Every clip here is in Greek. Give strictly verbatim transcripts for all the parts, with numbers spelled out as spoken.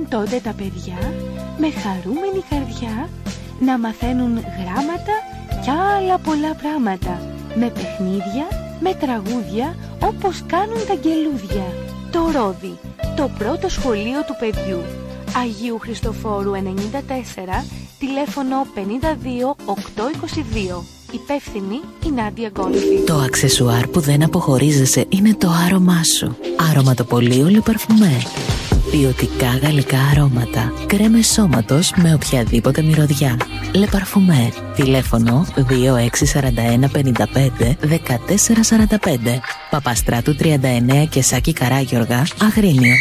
άρχισαν τότε τα παιδιά με χαρούμενη καρδιά να μαθαίνουν γράμματα και άλλα πολλά πράγματα, με παιχνίδια, με τραγούδια, όπως κάνουν τα αγγελούδια. Το Ρόδι, το πρώτο σχολείο του παιδιού. Αγίου Χριστοφόρου ενενήντα τέσσερα, τηλέφωνο πενήντα δύο οκτακόσια είκοσι δύο. Υπεύθυνη η Νάντια Γκόλφη. Το αξεσουάρ που δεν αποχωρίζεσαι είναι το άρωμά σου. Αρωματοπολείο Le Parfumé. Ποιοτικά γαλλικά αρώματα. Κρέμες σώματος με οποιαδήποτε μυρωδιά. Le Parfumé. Τηλέφωνο δύο έξι τέσσερα ένα πέντε πέντε ένα τέσσερα τέσσερα πέντε. Παπαστράτου τριάντα εννέα και Σάκη Καράγιοργα, Αγρίνιο.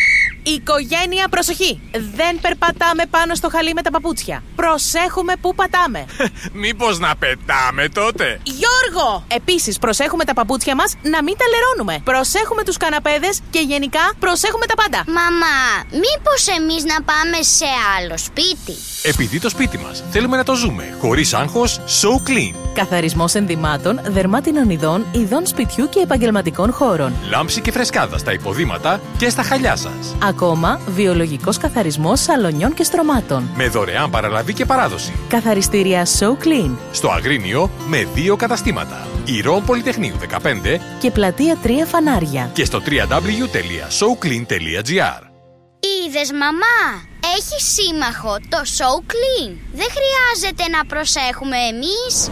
Οικογένεια, προσοχή! Δεν περπατάμε πάνω στο χαλί με τα παπούτσια. Προσέχουμε πού πατάμε. Μήπως να πετάμε τότε? Γιώργο! Επίσης, προσέχουμε τα παπούτσια μας να μην τα λερώνουμε. Προσέχουμε τους καναπέδες και γενικά προσέχουμε τα πάντα. Μαμά, μήπως εμείς να πάμε σε άλλο σπίτι? Επειδή το σπίτι μας θέλουμε να το ζούμε χωρίς άγχος, So Clean. Καθαρισμός ενδυμάτων, δερμάτινων ειδών, ειδών σπιτιού και επαγγελματικών χώρων. Λάμψη και φρεσκάδα στα υποδήματα και στα χαλιά σας. Ακόμα, βιολογικός καθαρισμός σαλονιών και στρωμάτων. Με δωρεάν παραλαβή και παράδοση. Καθαριστήρια So Clean. Στο Αγρίνιο με δύο καταστήματα. Ηρών Πολυτεχνείου δεκαπέντε και Πλατεία τρία Φανάρια. Και στο double-u double-u double-u τελεία so clean τελεία gr. Είδες, μαμά, έχει σύμμαχο το So Clean. Δεν χρειάζεται να προσέχουμε εμείς.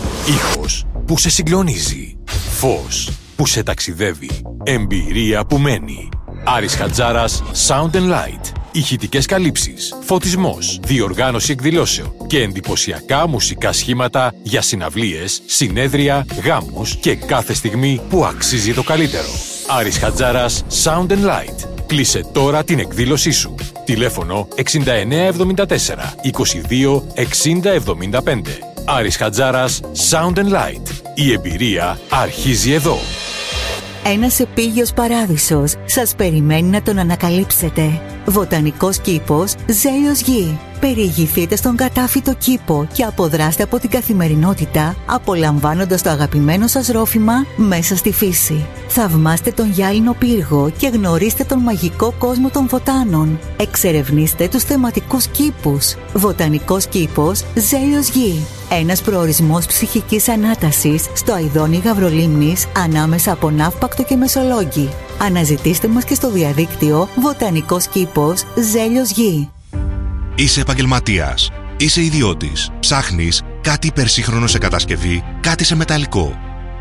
Ήχος που σε συγκλονίζει. Φως που σε ταξιδεύει. Εμπειρία που μένει. Άρης Χατζάρας Sound and Light. Ηχητικές καλύψεις, φωτισμός, διοργάνωση εκδηλώσεων και εντυπωσιακά μουσικά σχήματα για συναυλίες, συνέδρια, γάμους και κάθε στιγμή που αξίζει το καλύτερο. Άρης Χατζάρας Sound and Light. Κλείσε τώρα την εκδήλωσή σου. Τηλέφωνο εξήντα εννέα εβδομήντα τέσσερα είκοσι δύο εξήντα εβδομήντα πέντε. Άρης Χατζάρας Sound and Light. Η εμπειρία αρχίζει εδώ. Ένας επίγειος παράδεισος σας περιμένει να τον ανακαλύψετε. Βοτανικός κήπος Ζέλιος Γη. Περιηγηθείτε στον κατάφυτο κήπο και αποδράστε από την καθημερινότητα, απολαμβάνοντας το αγαπημένο σας ρόφημα μέσα στη φύση. Θαυμάστε τον γυάλινο πύργο και γνωρίστε τον μαγικό κόσμο των βοτάνων. Εξερευνήστε τους θεματικούς κήπους. Βοτανικός κήπος Ζέλιος Γη. Ένας προορισμός ψυχικής ανάτασης στο αηδόνι Γαβρολίμνης, ανάμεσα από Ναύπακτο και Μεσολόγγι. Αναζητήστε μας και στο διαδίκτυο Βοτανικός κήπος Ζέλιος Γη. Είσαι επαγγελματίας, είσαι ιδιώτης, ψάχνεις κάτι υπερσύγχρονο σε κατασκευή, κάτι σε μεταλλικό.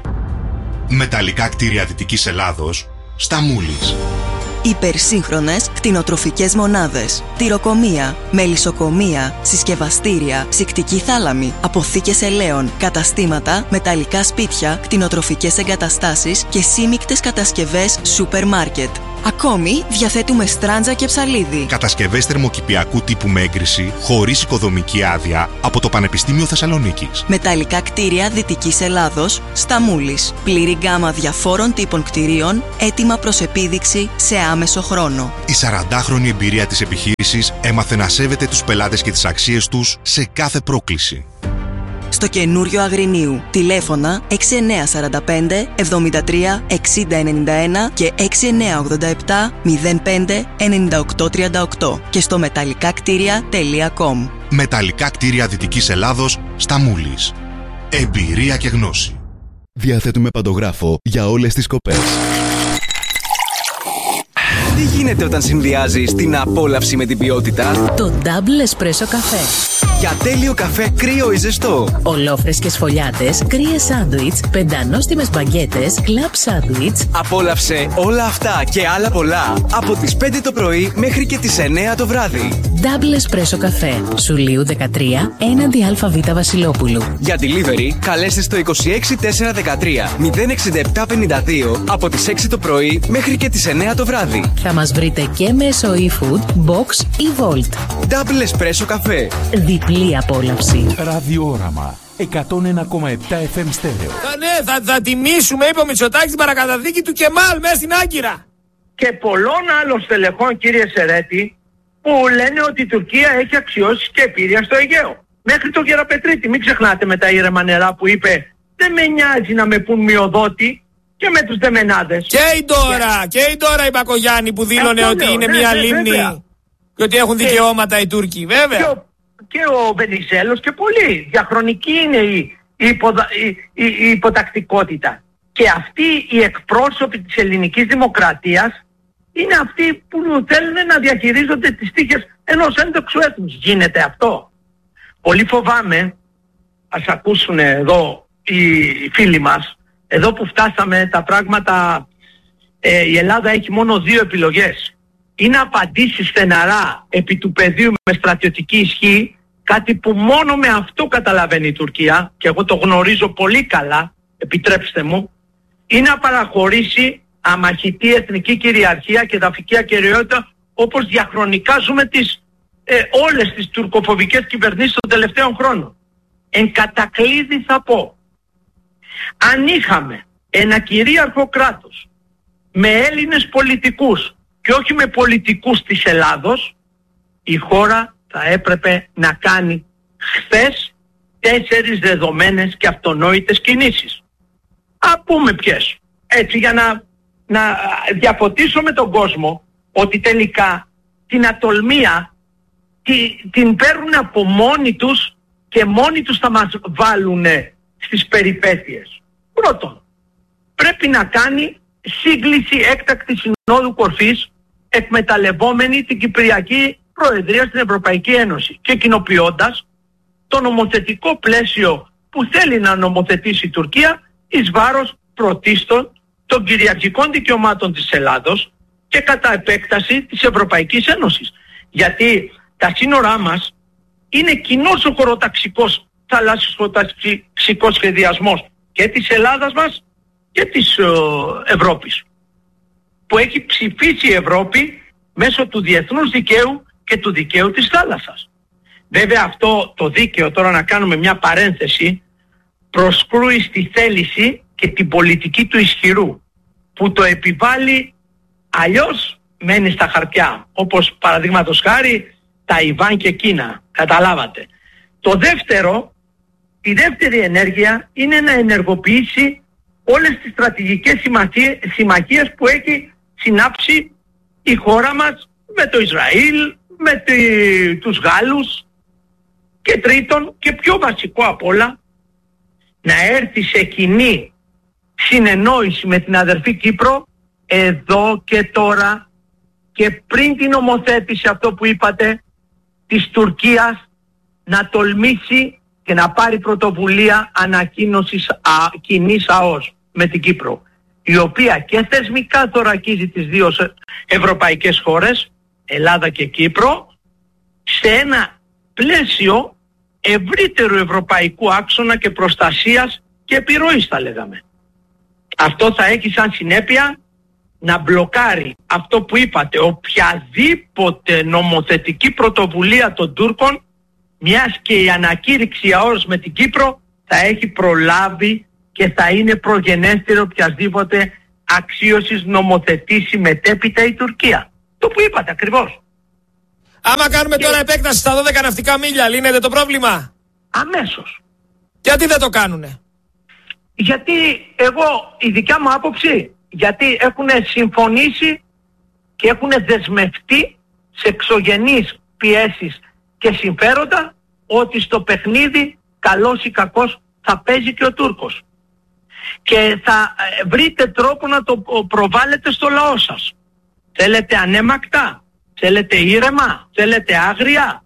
Μεταλλικά κτίρια Δυτικής Ελλάδος, στα Μούλης. Υπερσύγχρονες κτηνοτροφικές μονάδες, τυροκομεία, μελισσοκομεία, συσκευαστήρια, ψυκτική θάλαμη, αποθήκες ελαίων, καταστήματα, μεταλλικά σπίτια, κτηνοτροφικές εγκαταστάσεις και σύμικτες κατασκευές σούπερ μάρκετ. Ακόμη διαθέτουμε στράντζα και ψαλίδι. Κατασκευές θερμοκηπιακού τύπου με έγκριση, χωρίς οικοδομική άδεια, από το Πανεπιστήμιο Θεσσαλονίκης. Μεταλλικά κτίρια Δυτικής Ελλάδος, στα Μούλης. Πλήρη γκάμα διαφόρων τύπων κτιρίων, έτοιμα προς επίδειξη σε άμεσο χρόνο. Η σαραντάχρονη εμπειρία της επιχείρησης έμαθε να σέβεται τους πελάτες και τις αξίες τους σε κάθε πρόκληση. Στο καινούριο Αγρινίου. Τηλέφωνα έξι εννέα τέσσερα πέντε εβδομήντα τρία εξήντα ενενήντα ένα και έξι εννέα ογδόντα επτά μηδέν πέντε ενενήντα οκτώ τριάντα οκτώ και στο μεταλλικά κτίρια τελεία com. Μεταλλικά κτίρια Δυτικής Ελλάδος, στα Μούλης. Εμπειρία και γνώση. Διαθέτουμε παντογράφο για όλες τις κοπές. Τι γίνεται όταν συνδυάζεις την απόλαυση με την ποιότητα? Το Double Espresso καφέ. Για τέλειο καφέ κρύο ή ζεστό. Ολόφρεσκες φωλιάτες, κρύες σάντουιτς, πεντανόστιμες μπαγκέτες, κλαμπ σάντουιτς. Απόλαυσε όλα αυτά και άλλα πολλά από τις πέντε το πρωί μέχρι και τις εννέα το βράδυ. Double Espresso καφέ. Σουλίου δεκατρία, έναντι ΑΒ Βασιλόπουλου. Για delivery καλέστε στο είκοσι έξι τετρακόσια δεκατρία μηδέν εξήντα επτά πενήντα δύο από τις έξι το πρωί μέχρι και τις εννέα το βράδυ. Θα μας βρείτε και μέσω eFood, Box ή Volt. Double Espresso καφέ. Διπλή απόλαυση. Ραδιόραμα εκατόν ένα κόμμα επτά εφ εμ στέρεο. Θα, ναι, θα, θα τιμήσουμε, είπε ο Μητσοτάκης, την παρακαταθήκη του Κεμάλ μέσα στην Άγκυρα. Και πολλών άλλων στελεχών, κύριε Σερέτη, που λένε ότι η Τουρκία έχει αξιώσεις και επίρρεια στο Αιγαίο. Μέχρι το Γεραπετρίτη, μην ξεχνάτε με τα ήρεμα νερά που είπε δεν με νοιάζει να με πουν μειοδότη και με τους δεμενάδες. Και η Ντόρα, και η Ντόρα η Μπακογιάννη που δήλωνε ότι είναι ναι, μια ναι, λίμνη. βέβαια. ότι έχουν δικαιώματα οι Τούρκοι, βέβαια. Και ο, και ο Βενιζέλος και πολλοί. Διαχρονική είναι η, η, υποδα, η, η, η υποτακτικότητα. Και αυτοί οι εκπρόσωποι της ελληνικής δημοκρατίας είναι αυτοί που θέλουν να διαχειρίζονται τις τύχες ενός έντοξου έθνους. Γίνεται αυτό? Πολύ φοβάμαι, ας ακούσουν εδώ οι φίλοι μας, εδώ που φτάσαμε τα πράγματα, ε, η Ελλάδα έχει μόνο δύο επιλογές. Ή να απαντήσει στεναρά επί του πεδίου με στρατιωτική ισχύ, κάτι που μόνο με αυτό καταλαβαίνει η Τουρκία, και εγώ το γνωρίζω πολύ καλά, επιτρέψτε μου, ή να παραχωρήσει αμαχητή εθνική κυριαρχία και εδαφική ακεραιότητα, όπως διαχρονικά ζούμε τις, ε, όλες τις τουρκοφοβικές κυβερνήσεις των τελευταίων χρόνων. Εν κατακλείδη θα πω, αν είχαμε ένα κυρίαρχο κράτος με Έλληνες πολιτικούς και όχι με πολιτικούς της Ελλάδος, η χώρα θα έπρεπε να κάνει χθες τέσσερις δεδομένες και αυτονόητες κινήσεις. Α, πούμε ποιες. Έτσι, για να, να διαφωτίσω με τον κόσμο ότι τελικά την ατολμία τη, την παίρνουν από μόνοι τους και μόνοι τους θα μας βάλουν στις περιπέτειες. Πρώτον, πρέπει να κάνει σύγκληση έκτακτη συνόδου κορφής εκμεταλλευόμενη την Κυπριακή Προεδρία στην Ευρωπαϊκή Ένωση και κοινοποιώντας το νομοθετικό πλαίσιο που θέλει να νομοθετήσει η Τουρκία εις βάρος πρωτίστων των κυριαρχικών δικαιωμάτων της Ελλάδος και κατά επέκταση της Ευρωπαϊκής Ένωσης. Γιατί τα σύνορά μας είναι κοινός ο χωροταξικός, θαλάσσιος χωροταξικός σχεδιασμός και της Ελλάδας μας και της ε, Ευρώπης, που έχει ψηφίσει η Ευρώπη μέσω του διεθνούς δικαίου και του δικαίου της θάλασσας. Βέβαια αυτό το δίκαιο, τώρα να κάνουμε μια παρένθεση, προσκρούει στη θέληση και την πολιτική του ισχυρού, που το επιβάλλει, αλλιώς μένει στα χαρτιά, όπως παραδείγματος χάρη Ταϊβάν και Κίνα, καταλάβατε. Το δεύτερο, η δεύτερη ενέργεια είναι να ενεργοποιήσει όλες τις στρατηγικές συμμαχίες που έχει συνάψει η χώρα μας με το Ισραήλ, με τη, τους Γάλλους, και τρίτον και πιο βασικό απ' όλα, να έρθει σε κοινή συνεννόηση με την αδερφή Κύπρο εδώ και τώρα και πριν την νομοθέτηση, αυτό που είπατε, της Τουρκίας, να τολμήσει και να πάρει πρωτοβουλία ανακοίνωσης α, κοινής ΑΟΣ με την Κύπρο, η οποία και θεσμικά θωρακίζει τις δύο ευρωπαϊκές χώρες, Ελλάδα και Κύπρο, σε ένα πλαίσιο ευρύτερου ευρωπαϊκού άξονα και προστασίας και επιρροής, θα λέγαμε. Αυτό θα έχει σαν συνέπεια να μπλοκάρει αυτό που είπατε, οποιαδήποτε νομοθετική πρωτοβουλία των Τούρκων, μιας και η ανακήρυξη ΑΟΣ με την Κύπρο θα έχει προλάβει και θα είναι προγενέστερο οποιασδήποτε αξίωσης νομοθετήσει μετέπειτα η Τουρκία. Το που είπατε ακριβώς. Άμα κάνουμε και... τώρα επέκταση στα δώδεκα ναυτικά μίλια, λύνεται το πρόβλημα? Αμέσως. Γιατί δεν το κάνουνε? Γιατί εγώ, η δικιά μου άποψη, γιατί έχουν συμφωνήσει και έχουν δεσμευτεί σε εξωγενείς πιέσεις και συμφέροντα ότι στο παιχνίδι, καλός ή κακός, θα παίζει και ο Τούρκος. Και θα βρείτε τρόπο να το προβάλλετε στο λαό σας. Θέλετε ανέμακτα, θέλετε ήρεμα, θέλετε άγρια.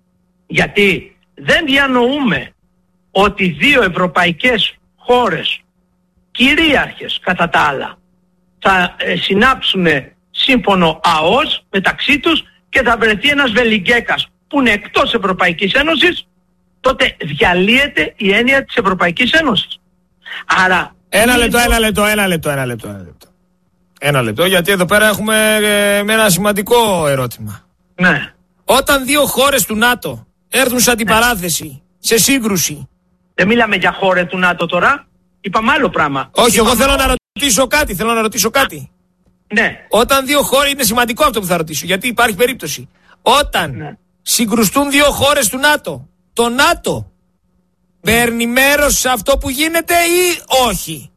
Γιατί δεν διανοούμε ότι δύο ευρωπαϊκές χώρες, κυρίαρχες κατά τα άλλα, θα ε, συνάψουν σύμφωνο ΑΟΣ μεταξύ τους και θα βρεθεί ένας Βελιγγέκας που είναι εκτός Ευρωπαϊκής Ένωσης, τότε διαλύεται η έννοια της Ευρωπαϊκής Ένωσης. Άρα... Ένα λεπτό, ένα λεπτό, ένα λεπτό, ένα λεπτό, ένα λεπτό. Ένα λεπτό, γιατί εδώ πέρα έχουμε ε, με ένα σημαντικό ερώτημα. Ναι. Όταν δύο χώρες του ΝΑΤΟ έρθουν σε αντιπαράθεση, ναι, σε σύγκρουση... Δεν μιλάμε για χώρες του ΝΑΤΟ τώρα, είπαμε άλλο πράγμα. Όχι, είπαμε... εγώ θέλω να ρωτήσω κάτι, θέλω να ρωτήσω κάτι. Ναι. Όταν δύο χώρες, είναι σημαντικό αυτό που θα ρωτήσω, γιατί υπάρχει περίπτωση. Όταν ναι. συγκρουστούν δύο χώρες του ΝΑΤΟ, το ΝΑΤΟ παίρνει μέρος σε αυτό που γίνεται ή όχι?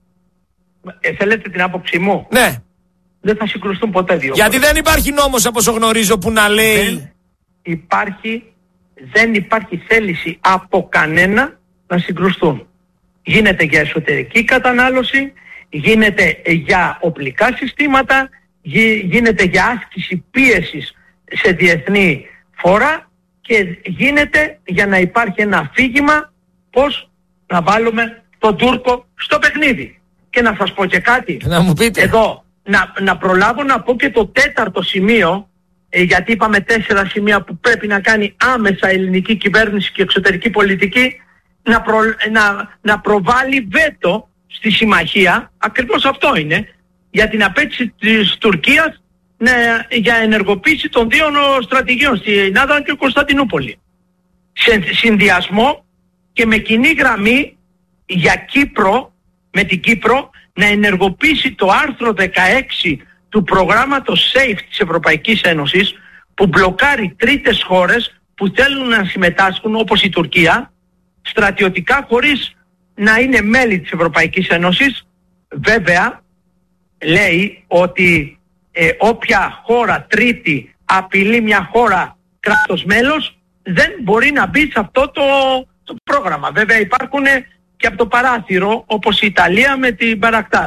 Ε, θέλετε την άποψή μου? Ναι. Δεν θα συγκρουστούν ποτέ δύο Γιατί χώρες. δεν υπάρχει νόμος, από όσο γνωρίζω, που να λέει δεν... υπάρχει, δεν υπάρχει θέληση από κανένα να συγκρουστούν. Γίνεται για εσωτερική κατανάλωση, γίνεται για οπλικά συστήματα, γίνεται για άσκηση πίεσης σε διεθνή φόρα και γίνεται για να υπάρχει ένα αφήγημα πώς να βάλουμε τον Τούρκο στο παιχνίδι. Και να σας πω και κάτι. Να μου πείτε. Εδώ, να, να προλάβω να πω και το τέταρτο σημείο, ε, γιατί είπαμε τέσσερα σημεία που πρέπει να κάνει άμεσα η ελληνική κυβέρνηση και εξωτερική πολιτική, να, προ, να, να προβάλλει βέτο στη συμμαχία, ακριβώς αυτό είναι, για την απέτηση της Τουρκίας να, για ενεργοποίηση των δύο στρατηγίων στην Άδρα και Κωνσταντινούπολη. Σε συνδυασμό και με κοινή γραμμή για Κύπρο, με την Κύπρο, να ενεργοποιήσει το άρθρο δεκαέξι του προγράμματος SAFE της Ευρωπαϊκής Ένωσης, που μπλοκάρει τρίτες χώρες που θέλουν να συμμετάσχουν, όπως η Τουρκία, στρατιωτικά χωρίς να είναι μέλη της Ευρωπαϊκής Ένωσης. Βέβαια, λέει ότι ε, όποια χώρα τρίτη απειλεί μια χώρα κράτος μέλος, δεν μπορεί να μπει σε αυτό το, το πρόγραμμα. Βέβαια υπάρχουν και από το παράθυρο, όπως η Ιταλία με την Μπαρακτάρ.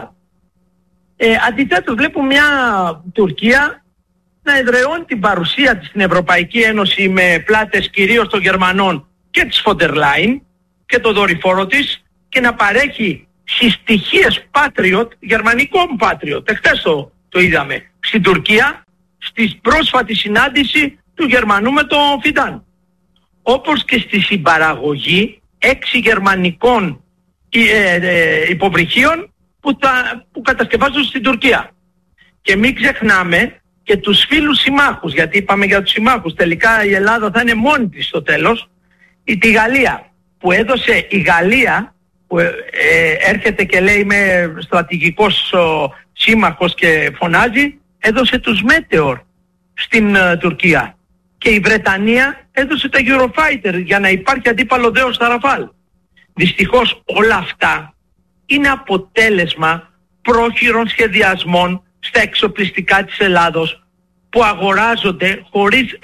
Ε, αντιθέτως βλέπουμε μια Τουρκία να εδραιώνει την παρουσία της στην Ευρωπαϊκή Ένωση με πλάτες κυρίως των Γερμανών και της Φοντερ Λάιν και το δορυφόρο της, και να παρέχει συστοιχίες Patriot, γερμανικό Patriot, εχθές το, το είδαμε, στην Τουρκία, στη πρόσφατη συνάντηση του Γερμανού με τον Φιντάν. Όπως και στη συμπαραγωγή έξι γερμανικών ε, ε, υποβρυχίων που, τα, που κατασκευάζονται στην Τουρκία. Και μην ξεχνάμε και τους φίλους συμμάχους, γιατί είπαμε για τους συμμάχους, τελικά η Ελλάδα θα είναι μόνη της στο τέλος, η, τη Γαλλία, που έδωσε η Γαλλία, που ε, ε, έρχεται και λέει είμαι στρατηγικός ο, σύμμαχος και φωνάζει, έδωσε τους Μέτεορ στην ε, Τουρκία. Και η Βρετανία έδωσε τα Eurofighter για να υπάρχει αντίπαλο δέος στα Ραφάλ. Δυστυχώς όλα αυτά είναι αποτέλεσμα πρόχειρων σχεδιασμών στα εξοπλιστικά της Ελλάδος που αγοράζονται χωρίς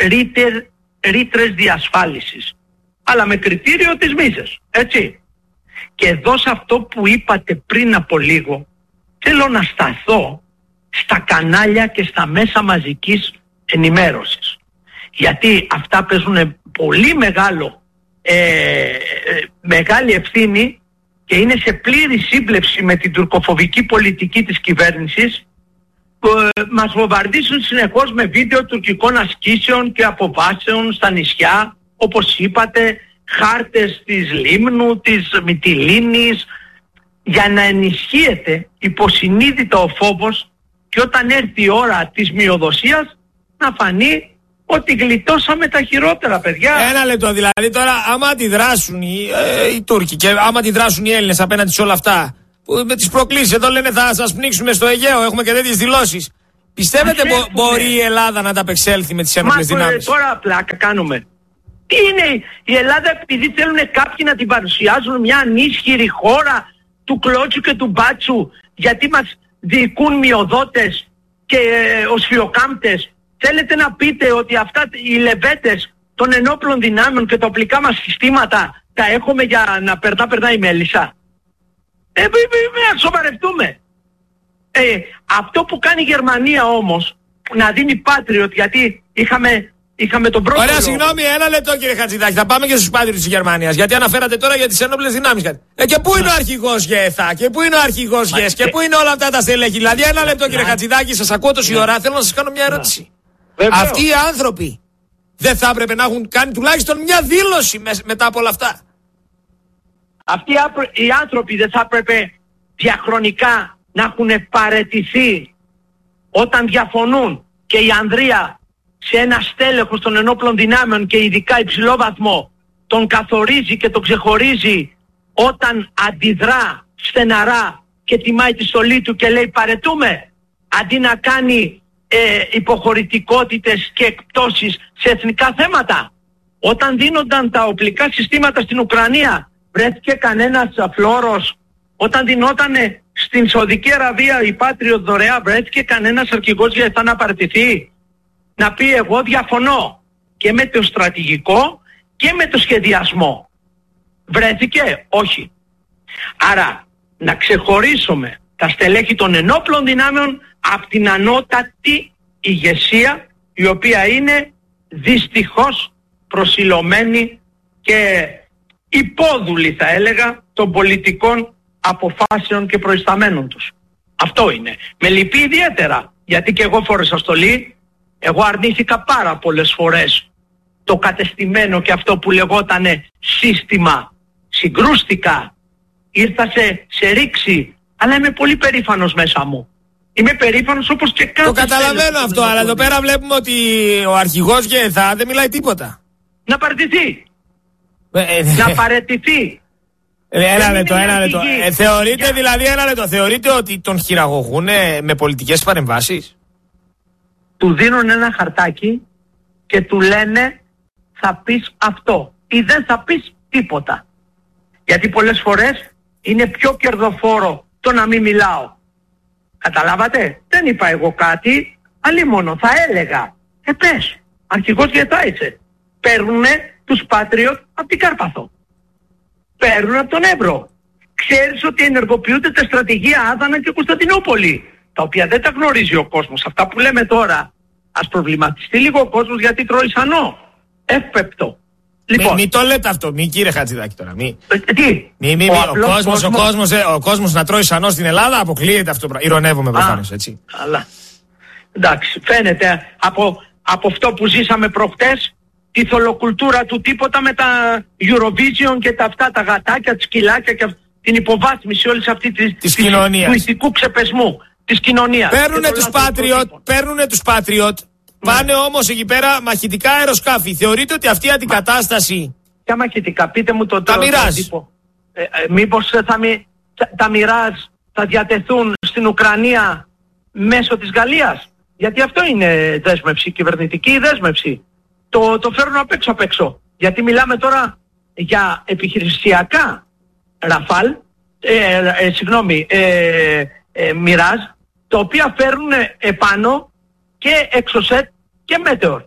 ρήτρες διασφάλισης, αλλά με κριτήριο τις μίζες, έτσι. Και εδώ σε αυτό που είπατε πριν από λίγο, θέλω να σταθώ στα κανάλια και στα μέσα μαζικής ενημέρωσης. Γιατί αυτά παίζουν πολύ μεγάλο, ε, μεγάλη ευθύνη και είναι σε πλήρη σύμπλευση με την τουρκοφοβική πολιτική της κυβέρνησης, που ε, μας βομβαρδίζουν συνεχώς με βίντεο τουρκικών ασκήσεων και αποβάσεων στα νησιά, όπως είπατε, χάρτες της Λίμνου, της Μυτιλήνης, για να ενισχύεται υποσυνείδητα ο φόβος και όταν έρθει η ώρα της μειοδοσίας να φανεί ότι γλιτώσαμε τα χειρότερα, παιδιά. Ένα λεπτό δηλαδή, τώρα άμα αντιδράσουν οι, ε, οι Τούρκοι και άμα αντιδράσουν οι Έλληνες απέναντι σε όλα αυτά, που με τις προκλήσεις εδώ λένε θα σας πνίξουμε στο Αιγαίο, έχουμε και τέτοιες δηλώσεις. Πιστεύετε μπο, μπορεί η Ελλάδα να ανταπεξέλθει με τις ένοπλες δυνάμεις? Τώρα πλάκα κάνουμε. Τι είναι η Ελλάδα, επειδή θέλουν κάποιοι να την παρουσιάζουν μια ανίσχυρη χώρα του κλώτσου και του μπάτσου, γιατί μας διοικούν μειοδότες και ε, οσφιοκάμπτες? Θέλετε να πείτε ότι αυτά οι λεβέντες των ενόπλων δυνάμεων και τα οπλικά μας συστήματα τα έχουμε για να περνά περνά η μέλισσα? Ε, να σοβαρευτούμε. Ε, αυτό που κάνει η Γερμανία όμως, να δίνει Patriot, γιατί είχαμε, είχαμε τον πρώτο... Ωραία, συγγνώμη, ένα λεπτό κύριε Χατζηδάκη, θα πάμε και στους Patriot της Γερμανίας, γιατί αναφέρατε τώρα για τις ενόπλες δυνάμεις. Ε, και πού είναι ο αρχηγός ΓΕΘΑ, και πού είναι ο αρχηγός ΓΕΣ, και πού είναι όλα αυτά τα στελέχη? Δηλαδή, ένα λεπτό κύριε Χατζηδάκη, σας ακούω τόση ώρα, θέλω να σας κάνω μια ερώτηση. Βεβαίως. Αυτοί οι άνθρωποι δεν θα έπρεπε να έχουν κάνει τουλάχιστον μια δήλωση με, μετά από όλα αυτά? Αυτοί οι άνθρωποι δεν θα έπρεπε διαχρονικά να έχουν παραιτηθεί όταν διαφωνούν και η Ανδρεία σε ένα στέλεχος των ενόπλων δυνάμεων και ειδικά υψηλό βαθμό τον καθορίζει και τον ξεχωρίζει όταν αντιδρά στεναρά και τιμάει τη στολή του και λέει παρετούμε, αντί να κάνει Ε, υποχωρητικότητες και εκπτώσεις σε εθνικά θέματα? Όταν δίνονταν τα οπλικά συστήματα στην Ουκρανία, βρέθηκε κανένας φλόρος? Όταν δινότανε στην Σαουδική Αραβία η Patriot δωρεά, βρέθηκε κανένας αρχηγός για να παραιτηθεί? Να πει εγώ διαφωνώ? και με το στρατηγικό και με το σχεδιασμό. Βρέθηκε? Όχι. Άρα να ξεχωρίσουμε τα στελέχη των ενόπλων δυνάμεων από την ανώτατη ηγεσία, η οποία είναι δυστυχώς προσιλωμένη και υπόδουλη, θα έλεγα, των πολιτικών αποφάσεων και προϊσταμένων τους. Αυτό είναι. Με λυπεί ιδιαίτερα, γιατί και εγώ φόρεσα στολή. Εγώ αρνήθηκα πάρα πολλές φορές το κατεστημένο και αυτό που λεγότανε σύστημα. Συγκρούστηκα, ήρθα σε, σε ρήξη, αλλά είμαι πολύ περήφανος μέσα μου. Είμαι περήφανος όπως και κάθε... Το καταλαβαίνω αυτό, αλλά εδώ πέρα βλέπουμε ότι ο αρχηγός ΓΕΘΑ δεν μιλάει τίποτα. Να παραιτηθεί. Ε, ε, να παραιτηθεί. Ε, ένα λεπτό, ένα λεπτό. Ε, θεωρείτε Για... δηλαδή, ένα λεπτό, θεωρείτε ότι τον χειραγωγούν με πολιτικές παρεμβάσεις? Του δίνουν ένα χαρτάκι και του λένε θα πεις αυτό ή δεν θα πεις τίποτα. Γιατί πολλές φορές είναι πιο κερδοφόρο το να μην μιλάω. Καταλάβατε? Δεν είπα εγώ κάτι, αλλήμονο, θα έλεγα. Ε πες, αρχηγός ΓΕΘΑ είσαι. Παίρνουνε τους Patriot από την Κάρπαθο. Παίρνουν από τον Εύρο. Ξέρεις ότι ενεργοποιούνται τα στρατηγία Άδανα και Κωνσταντινούπολη, τα οποία δεν τα γνωρίζει ο κόσμος. Αυτά που λέμε τώρα, ας προβληματιστεί λίγο ο κόσμος γιατί τρώει σανό. Εύπεπτο. Λοιπόν, μην μη το λέτε αυτό, μη κύριε Χατζηδάκη τώρα. Μη. Ε, τι, μη, μη, μη. Ο, ο, κόσμος, κόσμος, ο, κόσμος, ε, ο κόσμος να τρώει σανό στην Ελλάδα αποκλείεται αυτό. Ηρωνεύομαι προφανώς, έτσι. Αλλά, εντάξει, φαίνεται από, από αυτό που ζήσαμε προχτές, τη θολοκουλτούρα του τίποτα με τα Eurovision και τα αυτά, τα γατάκια, τα σκυλάκια και την υποβάθμιση όλης αυτή της, της κοινωνίας, του ηθικού ξεπεσμού της κοινωνίας. Παίρνουνε τους Patriot, παίρνουνε τους Patriot. Πάνε όμως εκεί πέρα μαχητικά αεροσκάφη. Θεωρείτε ότι αυτή η αντικατάσταση... Ποια μαχητικά, πείτε μου το τα Μιράζ. Ε, ε, μήπως θα μη, τα, τα Μιράζ θα διατεθούν στην Ουκρανία μέσω της Γαλλίας? Γιατί αυτό είναι δέσμευση, κυβερνητική δέσμευση. Το, το φέρουν απ' έξω απ' έξω. Γιατί μιλάμε τώρα για επιχειρησιακά Ραφάλ, ε, ε, συγγνώμη, ε, ε, Μιράζ, τα οποία φέρνουν επάνω και Εξοσέτ και Μέτεορ.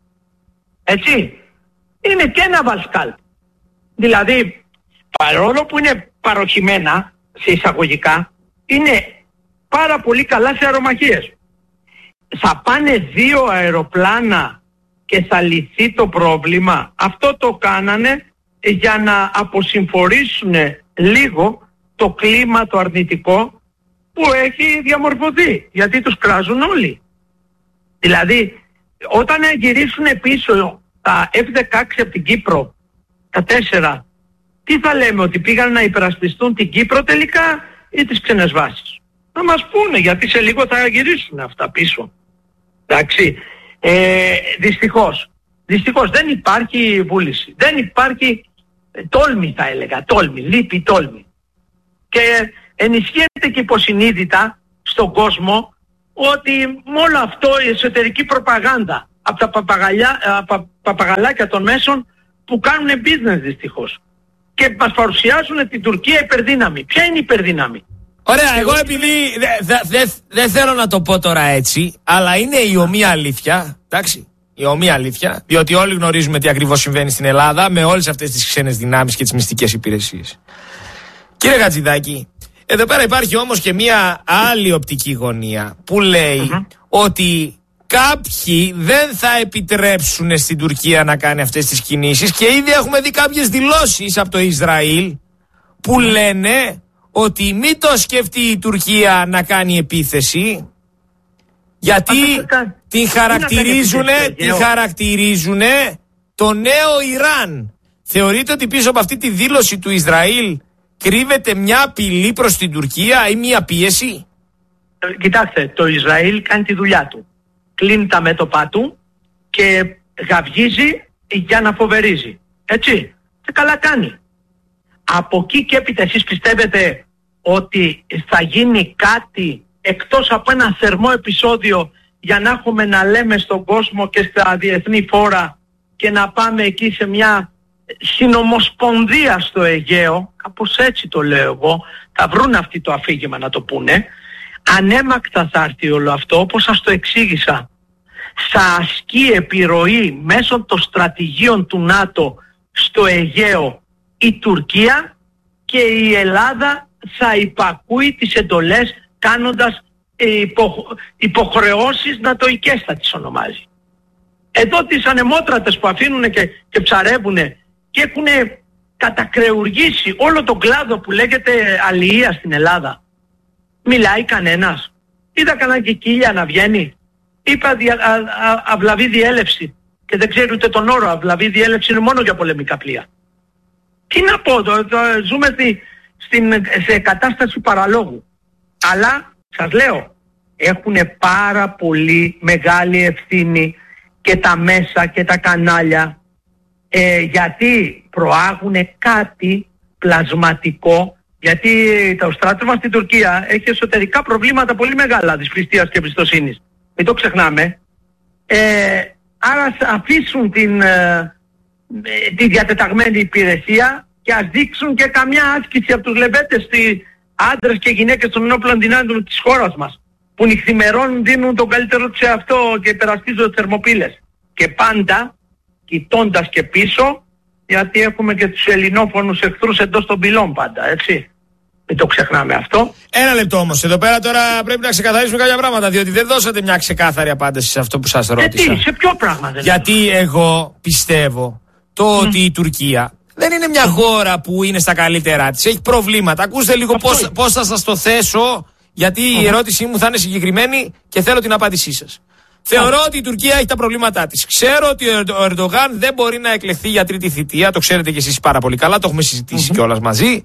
Έτσι. Είναι και ένα Βαλσκάλ. Δηλαδή, παρόλο που είναι παροχημένα, σε εισαγωγικά, είναι πάρα πολύ καλά σε αερομαχίες. Θα πάνε δύο αεροπλάνα και θα λυθεί το πρόβλημα. Αυτό το κάνανε για να αποσυμφορήσουν λίγο το κλίμα το αρνητικό που έχει διαμορφωθεί. Γιατί τους κράζουν όλοι. Δηλαδή, όταν γυρίσουν πίσω τα εφ δεκαέξι από την Κύπρο, τα τέσσερα, τι θα λέμε, ότι πήγαν να υπερασπιστούν την Κύπρο τελικά ή τις ξένες βάσεις? Να μας πούνε, γιατί σε λίγο θα γυρίσουν αυτά πίσω. Εντάξει, ε, δυστυχώς, δυστυχώς δεν υπάρχει βούληση, δεν υπάρχει ε, τόλμη, θα έλεγα, τόλμη, λείπει τόλμη. Και ενισχύεται και υποσυνείδητα στον κόσμο ότι με όλο αυτό η εσωτερική προπαγάνδα από τα παπαγαλιά, πα, παπαγαλάκια των μέσων που κάνουν business δυστυχώς και μας παρουσιάζουν την Τουρκία υπερδύναμη. Ποια είναι η υπερδύναμη? Ωραία, εγώ επειδή δεν δε, δε θέλω να το πω τώρα έτσι, αλλά είναι η ομοία αλήθεια, εντάξει, η ομοία αλήθεια, διότι όλοι γνωρίζουμε τι ακριβώς συμβαίνει στην Ελλάδα με όλες αυτές τις ξένες δυνάμεις και τις μυστικές υπηρεσίες. Κύριε Χατζηδάκη, εδώ πέρα υπάρχει όμως και μια άλλη οπτική γωνία που λέει uh-huh. ότι κάποιοι δεν θα επιτρέψουν στην Τουρκία να κάνει αυτές τις κινήσεις και ήδη έχουμε δει κάποιες δηλώσεις από το Ισραήλ που λένε ότι μην το σκεφτεί η Τουρκία να κάνει επίθεση γιατί την χαρακτηρίζουνε, την χαρακτηρίζουνε το νέο Ιράν. Θεωρείτε ότι πίσω από αυτή τη δήλωση του Ισραήλ κρύβεται μια απειλή προς την Τουρκία ή μια πίεση? Κοιτάξτε, το Ισραήλ κάνει τη δουλειά του. Κλείνει τα μέτωπά του και γαυγίζει για να φοβερίζει. Έτσι. Και καλά κάνει. Από εκεί και έπειτα εσείς πιστεύετε ότι θα γίνει κάτι εκτός από ένα θερμό επεισόδιο για να έχουμε να λέμε στον κόσμο και στα διεθνή φόρα και να πάμε εκεί σε μια συνομοσπονδία στο Αιγαίο, κάπως έτσι το λέω εγώ, θα βρουν αυτοί το αφήγημα να το πούνε, ανέμακτα θα έρθει όλο αυτό, όπως σας το εξήγησα. θα ασκεί επιρροή μέσω των στρατηγίων του ΝΑΤΟ στο Αιγαίο η Τουρκία και η Ελλάδα θα υπακούει τις εντολές κάνοντας υπο, υποχρεώσεις νατοικές, θα τις ονομάζει. Εδώ τις ανεμότρατες που αφήνουν και, και ψαρεύουν και έχουν κατακρεουργήσει όλο τον κλάδο που λέγεται αλληλεία στην Ελλάδα. Μιλάει κανένας? Είδα κανένα κικίλια να βγαίνει? Είπα δια, α, α, αυλαβή διέλευση και δεν ξέρει ούτε τον όρο. Αυλαβή διέλευση είναι μόνο για πολεμικά πλοία. Τι να πω, το, το, ζούμε στη, στην, σε κατάσταση παραλόγου. Αλλά σας λέω, έχουν πάρα πολύ μεγάλη ευθύνη και τα μέσα και τα κανάλια, ε, γιατί προάγουν κάτι πλασματικό, γιατί το στράτευμα στην Τουρκία έχει εσωτερικά προβλήματα πολύ μεγάλα δυσπιστίας και εμπιστοσύνης. Μην το ξεχνάμε. Ε, άρα αφήσουν την, ε, τη διατεταγμένη υπηρεσία και ας δείξουν και καμιά άσκηση από τους λεβέντες, στις άντρες και γυναίκες των ενόπλων δυνάμεων της χώρας μας, που νυχθημερών δίνουν τον καλύτερο τους εαυτό και υπερασπίζονται θερμοπύλες. Και πάντα κοιτώντας και πίσω, γιατί έχουμε και τους ελληνόφωνους εχθρούς εντός των πυλών πάντα, έτσι. Μην το ξεχνάμε αυτό. Ένα λεπτό όμως. Εδώ πέρα τώρα πρέπει να ξεκαθαρίσουμε κάποια πράγματα, διότι δεν δώσατε μια ξεκάθαρη απάντηση σε αυτό που σας ρώτησα. Ε, τι, σε ποιο πράγμα δεν Γιατί είναι? εγώ πιστεύω το mm. ότι η Τουρκία δεν είναι μια χώρα που είναι στα καλύτερά της. Έχει προβλήματα. Ακούστε λίγο πώς, πώς θα σας το θέσω, γιατί mm. η ερώτησή μου θα είναι συγκεκριμένη και θέλω την απάντησή σας. Θεωρώ ότι η Τουρκία έχει τα προβλήματά της. Ξέρω ότι ο Ερντογάν δεν μπορεί να εκλεχθεί για τρίτη θητεία, το ξέρετε κι εσείς πάρα πολύ καλά, το έχουμε συζητήσει mm-hmm. κιόλας μαζί.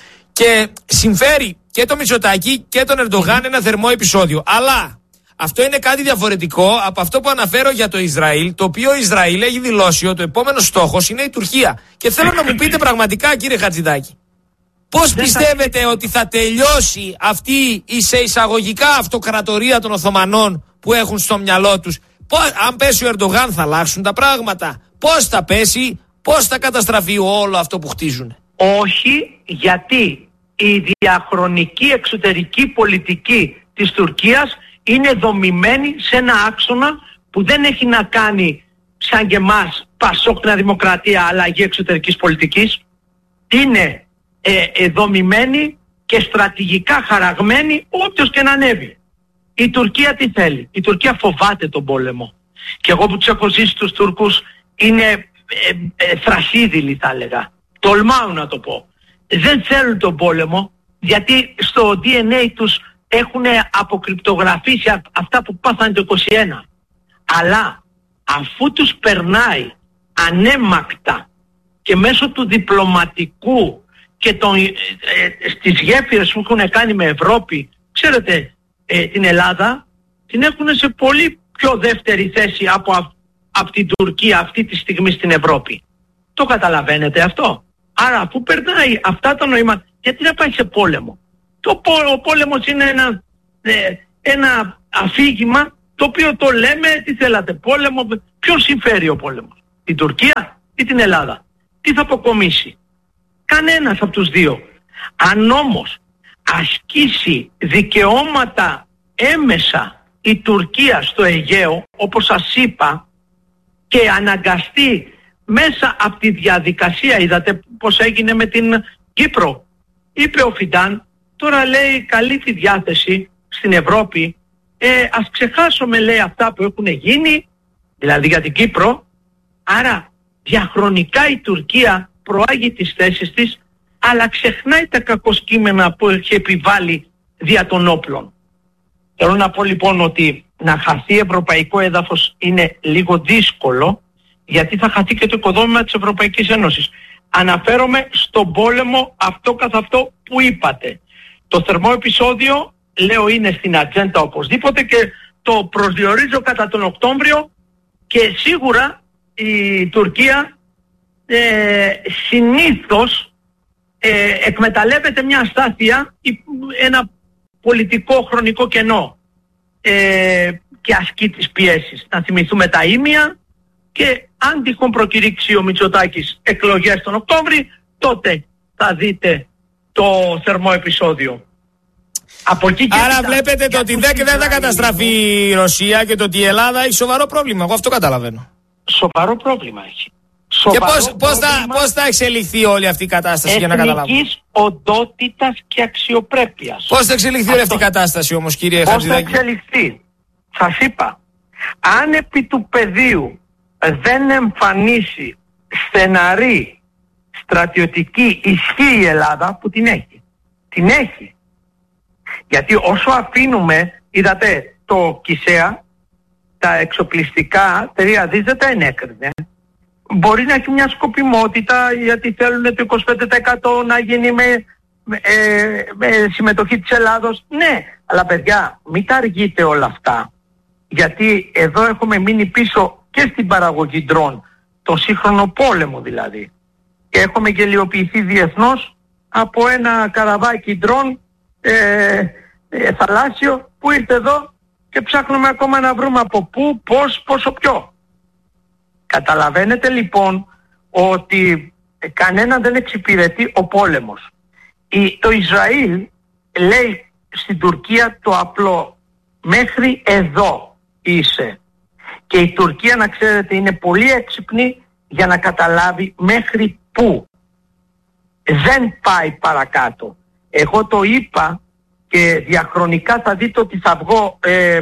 Και συμφέρει και το Μητσοτάκη και τον Ερντογάν mm-hmm. ένα θερμό επεισόδιο. Αλλά αυτό είναι κάτι διαφορετικό από αυτό που αναφέρω για το Ισραήλ, το οποίο Ισραήλ έχει δηλώσει ότι ο επόμενος στόχος είναι η Τουρκία. Και θέλω να μου πείτε πραγματικά, κύριε Χατζηδάκη, πώς πιστεύετε θα... ότι θα τελειώσει αυτή η σε εισαγωγικά αυτοκρατορία των Οθωμανών που έχουν στο μυαλό τους? Πώς, αν πέσει ο Ερντογάν θα αλλάξουν τα πράγματα? Πώς θα πέσει, πώς θα καταστραφεί όλο αυτό που χτίζουν? Όχι, γιατί η διαχρονική εξωτερική πολιτική της Τουρκίας είναι δομημένη σε ένα άξονα που δεν έχει να κάνει σαν και εμάς Πασόκ Νέα Δημοκρατία αλλαγή εξωτερικής πολιτικής. Είναι ε, ε, δομημένη και στρατηγικά χαραγμένη όποιος και να ανέβει. Η Τουρκία τι θέλει? Η Τουρκία φοβάται τον πόλεμο. Και εγώ που τους έχω ζήσει τους Τούρκους είναι ε, ε, θρασίδηλοι θα έλεγα. Τολμάω να το πω. Δεν θέλουν τον πόλεμο, γιατί στο ντι εν έι τους έχουν αποκρυπτογραφήσει αυτά που πάθανε το είκοσι ένα. Αλλά αφού τους περνάει ανέμακτα και μέσω του διπλωματικού και των, ε, ε, στις γέφυρες που έχουν κάνει με Ευρώπη, ξέρετε, ε, την Ελλάδα την έχουν σε πολύ πιο δεύτερη θέση από, α, από την Τουρκία αυτή τη στιγμή στην Ευρώπη. Το καταλαβαίνετε αυτό? Άρα αφού περνάει αυτά τα νοήματα, γιατί να πάει σε πόλεμο? Το, ο πόλεμος είναι ένα, ε, ένα αφήγημα το οποίο το λέμε, τι θέλατε, πόλεμο, ποιον συμφέρει ο πόλεμος? Την Τουρκία ή την Ελλάδα? Τι θα αποκομίσει? Κανένας από τους δύο. Αν όμως ασκήσει δικαιώματα έμεσα η Τουρκία στο Αιγαίο, όπως σας είπα, και αναγκαστεί μέσα από τη διαδικασία, είδατε πως έγινε με την Κύπρο, είπε ο Φιντάν, τώρα λέει καλή τη διάθεση στην Ευρώπη, ε, ας ξεχάσουμε λέει αυτά που έχουν γίνει, δηλαδή για την Κύπρο. Άρα διαχρονικά η Τουρκία προάγει τις θέσεις της, αλλά ξεχνάει τα κακοσκήμενα που έχει επιβάλει δια των όπλων. Θέλω να πω λοιπόν ότι να χαθεί ευρωπαϊκό έδαφος είναι λίγο δύσκολο, γιατί θα χαθεί και το οικοδόμημα της Ευρωπαϊκής Ένωσης. Αναφέρομαι στον πόλεμο αυτό καθ' αυτό που είπατε. Το θερμό επεισόδιο, λέω, είναι στην ατζέντα οπωσδήποτε και το προσδιορίζω κατά τον Οκτώβριο, και σίγουρα η Τουρκία ε, συνήθως ε, εκμεταλλεύεται μια αστάθεια, ένα πολιτικό χρονικό κενό ε, και ασκεί τις πιέσεις. Να θυμηθούμε τα ήμια, και αν τυχόν προκηρύξει ο Μητσοτάκης εκλογές τον Οκτώβρη, τότε θα δείτε το θερμό επεισόδιο. Από εκεί και Άρα μετά, βλέπετε το ότι δεν, δεν θα καταστραφεί η Ρωσία και το ότι η Ελλάδα έχει σοβαρό πρόβλημα. Εγώ αυτό καταλαβαίνω. Σοβαρό πρόβλημα έχει. Και πώς, πώς, θα, πώς θα εξελιχθεί όλη αυτή η κατάσταση για να καταλάβουμε. Εθνικής οντότητας και αξιοπρέπειας. Πώς θα εξελιχθεί όλη αυτή η κατάσταση όμως, κύριε Χατζηδάκη? Πώς θα εξελιχθεί? Σας είπα, αν επί του πεδίου δεν εμφανίσει στεναρή στρατιωτική ισχύ η Ελλάδα, που την έχει. Την έχει. Γιατί όσο αφήνουμε, είδατε, το Κισέα, τα εξοπλιστικά, τρία δις δεν τα ενέκρινε. Μπορεί να έχει μια σκοπιμότητα γιατί θέλουν το είκοσι πέντε τοις εκατό να γίνει με, με, ε, με συμμετοχή της Ελλάδος. Ναι, αλλά παιδιά, μην τα αργείτε όλα αυτά. Γιατί εδώ έχουμε μείνει πίσω και στην παραγωγή ντρόν, το σύγχρονο πόλεμο δηλαδή. Και έχουμε γελιοποιηθεί διεθνώς από ένα καραβάκι ντρόν ε, ε, θαλάσσιο που ήρθε εδώ και ψάχνουμε ακόμα να βρούμε από πού, πώς, πόσο πιο. Καταλαβαίνετε λοιπόν ότι κανένα δεν εξυπηρετεί ο πόλεμος. Η, το Ισραήλ λέει στην Τουρκία το απλό, μέχρι εδώ είσαι. Και η Τουρκία, να ξέρετε, είναι πολύ έξυπνη για να καταλάβει μέχρι πού. Δεν πάει παρακάτω. Εγώ το είπα και διαχρονικά θα δείτε ότι θα βγω, ε, ε,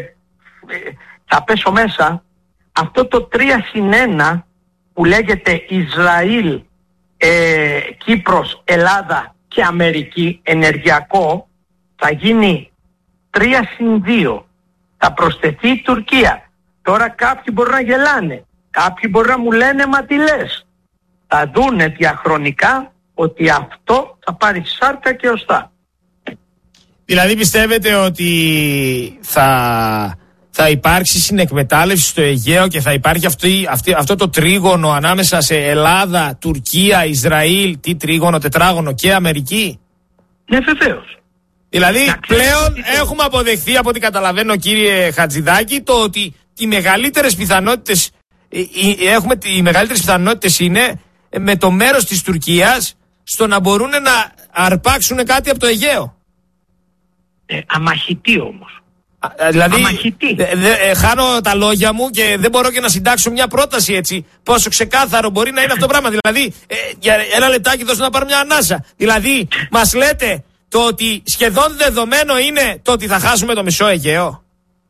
θα πέσω μέσα. Αυτό το τρία συν ένα που λέγεται Ισραήλ, ε, Κύπρος, Ελλάδα και Αμερική ενεργειακό θα γίνει τρία συν δύο. Θα προσθεθεί η Τουρκία. Τώρα κάποιοι μπορεί να γελάνε. Κάποιοι μπορεί να μου λένε μα τι λες. Θα δούνε διαχρονικά ότι αυτό θα πάρει σάρκα και οστά. Δηλαδή πιστεύετε ότι θα, θα υπάρξει συνεκμετάλλευση στο Αιγαίο και θα υπάρχει αυτή, αυτή, αυτό το τρίγωνο ανάμεσα σε Ελλάδα, Τουρκία, Ισραήλ, τι τρίγωνο, τετράγωνο και Αμερική? Ναι, βεβαίως. Δηλαδή να πλέον έχουμε αποδεχθεί, από ό,τι καταλαβαίνω κύριε Χατζηδάκη, το ότι οι μεγαλύτερες πιθανότητες, έχουμε, οι μεγαλύτερες πιθανότητες είναι με το μέρος της Τουρκίας στο να μπορούν να αρπάξουν κάτι από το Αιγαίο. Ε, αμαχητή όμως. Α, δηλαδή, αμαχητή. Δε, δε, ε, χάνω τα λόγια μου και δεν μπορώ και να συντάξω μια πρόταση έτσι. Πόσο ξεκάθαρο μπορεί να είναι αυτό το πράγμα. Δηλαδή, ε, για ένα λεπτάκι δώστε να πάρω μια ανάσα. Δηλαδή, μας λέτε το ότι σχεδόν δεδομένο είναι το ότι θα χάσουμε το μισό Αιγαίο.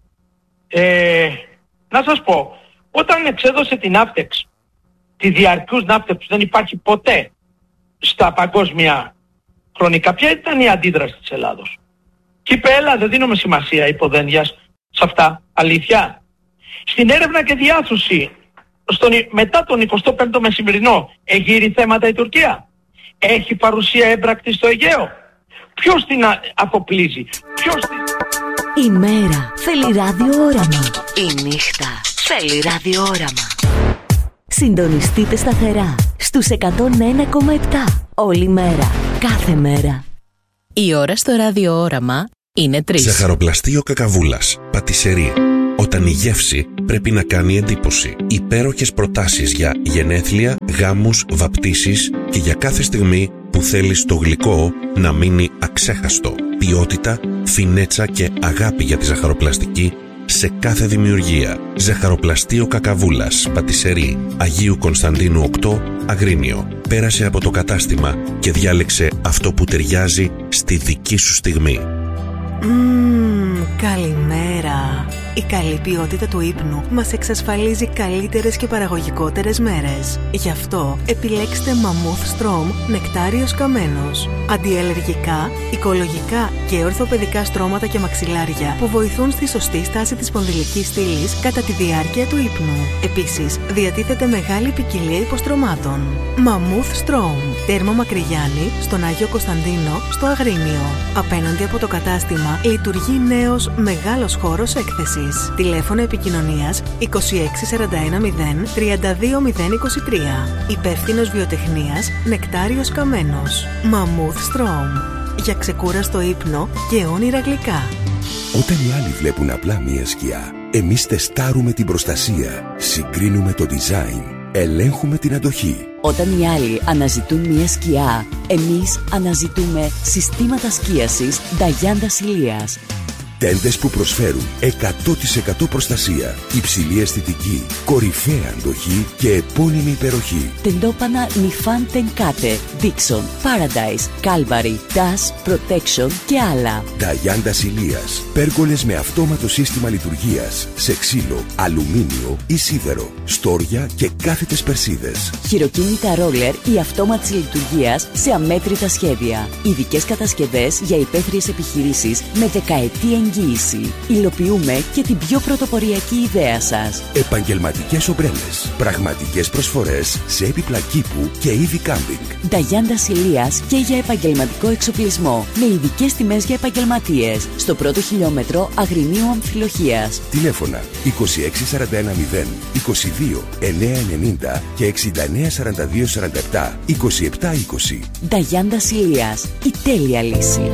Ε, να σας πω, όταν εξέδωσε την Ναύτεξ, τη διαρκούς Ναύτεξ δεν υπάρχει ποτέ στα παγκόσμια χρονικά, ποια ήταν η αντίδραση της Ελλάδος? Και είπε, έλα, δεν δίνουμε σημασία υποδένειας σε αυτά, αλήθεια. Στην έρευνα και διάσωση, στον, μετά τον εικοστό πέμπτο μεσημερινό, εγείρει θέματα η Τουρκία? Έχει παρουσία έμπρακτη στο Αιγαίο? Ποιος την αφοπλίζει? Ποιος την... Η μέρα θέλει ραδιόραμα. Η νύχτα θέλει ραδιόραμα. Συντονιστείτε σταθερά στους εκατόν ένα κόμμα επτά. Όλη μέρα, κάθε μέρα. Η ώρα στο ραδιόραμα είναι τρεις. Ζαχαροπλαστείο Κακαβούλας. Πατισερί. Όταν η γεύση πρέπει να κάνει εντύπωση. Υπέροχες προτάσεις για γενέθλια, γάμους, βαπτίσεις και για κάθε στιγμή που θέλεις το γλυκό να μείνει αξέχαστο. Ποιότητα, φινέτσα και αγάπη για τη ζαχαροπλαστική σε κάθε δημιουργία. Ζαχαροπλαστείο Κακαβούλας. Πατισερί. Αγίου Κωνσταντίνου οκτώ, Αγρίνιο. Πέρασε από το κατάστημα και διάλεξε αυτό που ταιριάζει στη δική σου στιγμή. Μμμ, καλημέρα. Η καλή ποιότητα του ύπνου μας εξασφαλίζει καλύτερες και παραγωγικότερες μέρες. Γι' αυτό επιλέξτε Mammoth Strom νεκτάριος καμένος. Αντιαλλεργικά, οικολογικά και ορθοπαιδικά στρώματα και μαξιλάρια που βοηθούν στη σωστή στάση της σπονδυλικής στήλης κατά τη διάρκεια του ύπνου. Επίσης, διατίθεται μεγάλη ποικιλία υποστρωμάτων. Mammoth Strom. Τέρμο Μακρυγιάννη, στον Άγιο Κωνσταντίνο, στο Αγρίνιο. Απέναντι από το κατάστημα λειτουργεί νέος μεγάλος χώρος έκθεσης. Τηλέφωνο επικοινωνίας είκοσι έξι σαράντα ένα μηδέν τριάντα δύο μηδέν είκοσι τρία. Υπεύθυνος βιοτεχνίας Νεκτάριος Καμένος. Mammoth Strom. Για ξεκούραστο ύπνο και όνειρα γλυκά. Όταν οι άλλοι βλέπουν απλά μία σκιά, εμείς τεστάρουμε την προστασία, συγκρίνουμε το design Ελέγχουμε την αντοχή. Όταν οι άλλοι αναζητούν μια σκιά, εμείς αναζητούμε συστήματα σκίασης Νταγιάντα Ηλίας. Τέντες που προσφέρουν εκατό τοις εκατό προστασία, υψηλή αισθητική, κορυφαία αντοχή και επώνυμη υπεροχή. Τεντόπανα Νιφάν Τενκάτε, Dixon, Paradise, Calvary, Dash, Protection και άλλα. Νταγιάντα Ηλίας. Πέργολες με αυτόματο σύστημα λειτουργίας σε ξύλο, αλουμίνιο ή σίδερο, στόρια και κάθετες περσίδες. Χειροκίνητα ρόλερ ή αυτόματης λειτουργίας σε αμέτρητα σχέδια. Ειδικές κατασκευές για υπαίθριες επιχειρήσεις με δεκαετή εγγύηση. Υλοποιούμε και την πιο πρωτοποριακή ιδέα σας. Επαγγελματικές ομπρέλες. Πραγματικές προσφορές σε έπιπλα κήπου και είδη κάμπινγκ. Νταγιάντα Ηλίας και για επαγγελματικό εξοπλισμό. Με ειδικές τιμές για επαγγελματίες. Στο πρώτο χιλιόμετρο Αγρινίου Αμφιλοχίας. Τηλέφωνα είκοσι έξι σαράντα ένα μηδέν, είκοσι δύο εννιακόσια ενενήντα και εξήντα εννέα σαράντα δύο σαράντα επτά είκοσι επτά είκοσι. Νταγιάντα Ηλίας. Η τέλεια λύση.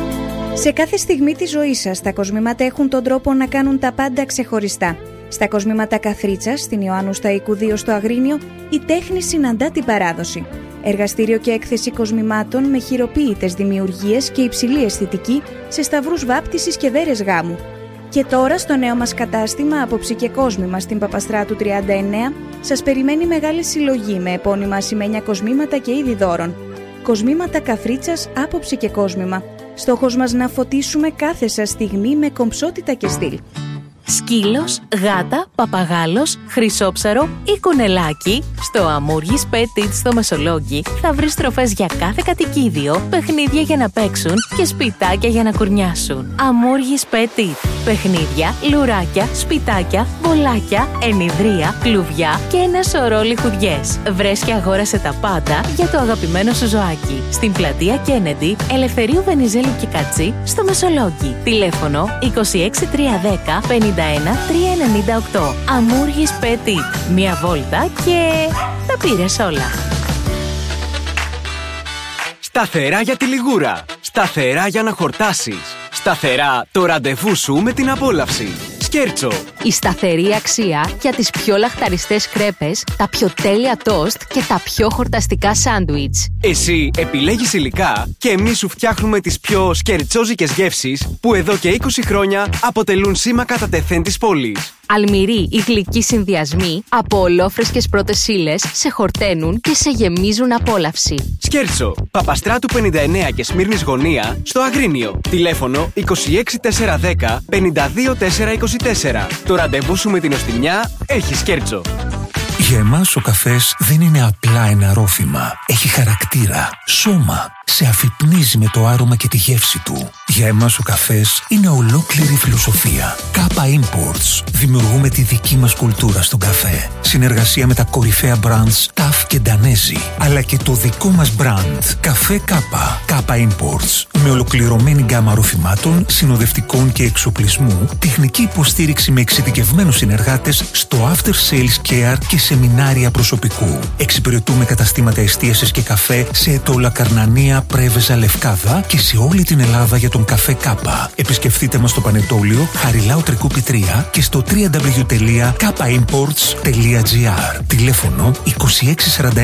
Σε κάθε στιγμή της ζωής σας, τα κοσμήματα έχουν τον τρόπο να κάνουν τα πάντα ξεχωριστά. Στα κοσμήματα Καθρίτσας, στην Ιωάννου Σταϊκού δύο στο Αγρίνιο, η τέχνη συναντά την παράδοση. Εργαστήριο και έκθεση κοσμημάτων με χειροποίητες δημιουργίες και υψηλή αισθητική σε σταυρούς βάπτισης και δέρες γάμου. Και τώρα στο νέο μας κατάστημα Άποψη και Κόσμημα στην Παπαστράτου τριάντα εννέα σας περιμένει μεγάλη συλλογή με επώνυμα ασημένια κοσμήματα και είδη δώρων. Κοσμήματα Καθρίτσας, Άποψη και Κόσμημα. Στόχος μας να φωτίσουμε κάθε σας στιγμή με κομψότητα και στυλ. Σκύλος, γάτα, παπαγάλος, χρυσόψαρο ή κουνελάκι, στο Αμούργης Petit στο Μεσολόγγι θα βρεις τροφές για κάθε κατοικίδιο, παιχνίδια για να παίξουν και σπιτάκια για να κουρνιάσουν. Αμούργης Petit. Παιχνίδια, λουράκια, σπιτάκια, μπολάκια, ενιδρία, κλουβιά και ένα σωρό λιχουδιές. Βρες και αγόρασε τα πάντα για το αγαπημένο σου ζωάκι. Στην πλατεία Κέννεντι, Ελευθερίου Βενιζέλου και Κατσί, στο Μεσολόγγι. Τηλέφωνο είκοσι έξι τριακόσια δέκα πενήντα ένα τριακόσια ενενήντα οκτώ. Αμούργης Petit. Μία βόλτα και τα πήρες όλα. Σταθερά για τη λιγούρα. Σταθερά για να χορτάσεις. Σταθερά το ραντεβού σου με την απόλαυση. Σκέρτσο. Η σταθερή αξία για τις πιο λαχταριστές κρέπες, τα πιο τέλεια τόστ και τα πιο χορταστικά σάντουιτς. Εσύ επιλέγεις υλικά και εμείς σου φτιάχνουμε τις πιο σκερτσόζικες γεύσεις που εδώ και είκοσι χρόνια αποτελούν σήμα κατά τεθέν της πόλης. Αλμυροί ή γλυκοί συνδυασμοί από ολόφρεσκες πρώτες ύλες σε χορταίνουν και σε γεμίζουν απόλαυση. Σκέρτσο. Παπαστράτου πενήντα εννέα και Σμύρνης Γωνία στο Αγρίνιο. Τηλέφωνο είκοσι έξι τετρακόσια δέκα πενήντα δύο τετρακόσια είκοσι τέσσερα. Το ραντεβού σου με την οστιμιά έχει Σκέρτσο. Για εμάς ο καφές δεν είναι απλά ένα ρόφημα. Έχει χαρακτήρα, σώμα. Σε αφυπνίζει με το άρωμα και τη γεύση του. Για εμάς ο καφές είναι ολόκληρη φιλοσοφία. Κάπα Imports. Δημιουργούμε τη δική μας κουλτούρα στον καφέ. Συνεργασία με τα κορυφαία brands Ταφ και Ντανέζι. Αλλά και το δικό μας brand. Καφέ Κάπα. Κάπα Imports. Με ολοκληρωμένη γκάμα ροφημάτων, συνοδευτικών και εξοπλισμού, τεχνική υποστήριξη με εξειδικευμένους συνεργάτες στο after sales care και σεμινάρια προσωπικού. Εξυπηρετούμε καταστήματα εστίασης και καφέ σε Ετώλα, Καρνανία, Πρέβεζα, Λευκάδα και σε όλη την Ελλάδα για τον καφέ Κάπα. Επισκεφτείτε μας στο Πανετόλιο, Χαριλάου Τρικούπη τρία και στο double-u double-u double-u τελεία κάπα imports τελεία τζι άρ. Τηλέφωνο είκοσι έξι σαράντα